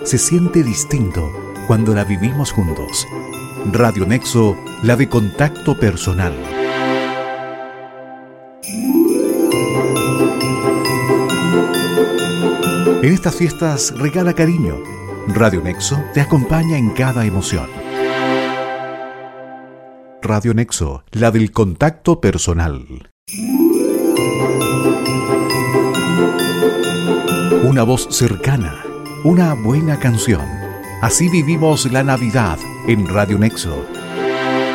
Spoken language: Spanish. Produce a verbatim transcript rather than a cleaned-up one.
se siente distinto cuando la vivimos juntos. Radio Nexo, la de contacto personal. En estas fiestas regala cariño. Radio Nexo te acompaña en cada emoción. Radio Nexo, la del contacto personal. Una voz cercana, una buena canción. Así vivimos la Navidad en Radio Nexo.